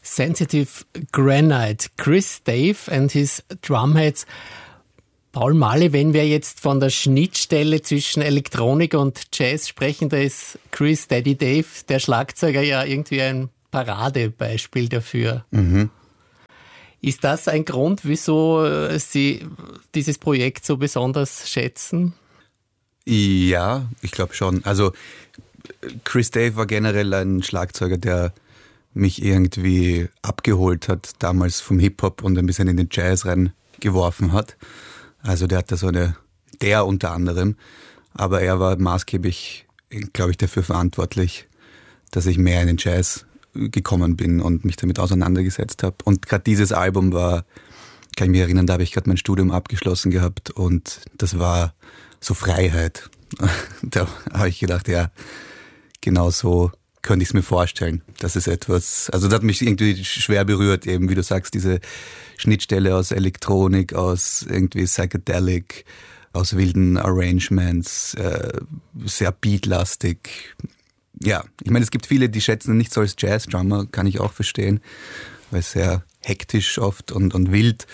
Sensitive Granite, Chris Dave and his Drumheads. Paul Marley, wenn wir jetzt von der Schnittstelle zwischen Elektronik und Jazz sprechen, da ist Chris Daddy Dave, der Schlagzeuger, ja irgendwie ein Paradebeispiel dafür. Mhm. Ist das ein Grund, wieso Sie dieses Projekt so besonders schätzen? Ja, ich glaube schon. Also Chris Dave war generell ein Schlagzeuger, der mich irgendwie abgeholt hat, damals vom Hip-Hop und ein bisschen in den Jazz reingeworfen hat. Also der hatte der unter anderem, aber er war maßgeblich, glaube ich, dafür verantwortlich, dass ich mehr in den Jazz gekommen bin und mich damit auseinandergesetzt habe. Und gerade dieses Album war, kann ich mich erinnern, da habe ich gerade mein Studium abgeschlossen gehabt und das war so Freiheit. Da habe ich gedacht, ja, genau so könnte ich es mir vorstellen. Das ist etwas, also das hat mich irgendwie schwer berührt, eben wie du sagst, diese Schnittstelle aus Elektronik, aus irgendwie Psychedelic, aus wilden Arrangements, sehr beatlastig. Ja, ich meine, es gibt viele, die schätzen ihn nicht so als Jazz-Drummer, kann ich auch verstehen, weil es sehr hektisch oft und wild.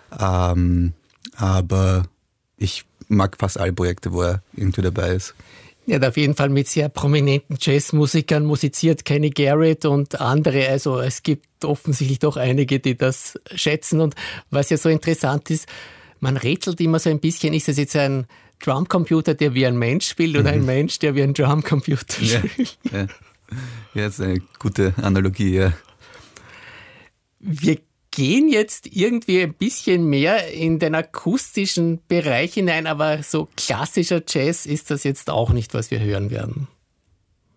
Aber ich mag fast alle Projekte, wo er irgendwie dabei ist. Er hat auf jeden Fall mit sehr prominenten Jazzmusikern musiziert, Kenny Garrett und andere. Also es gibt offensichtlich doch einige, die das schätzen. Und was ja so interessant ist, man rätselt immer so ein bisschen, ist das jetzt ein Drumcomputer, der wie ein Mensch spielt oder ein Mensch, der wie ein Drumcomputer spielt? Ja, das ist eine gute Analogie, ja. Wir gehen jetzt irgendwie ein bisschen mehr in den akustischen Bereich hinein, aber so klassischer Jazz ist das jetzt auch nicht, was wir hören werden.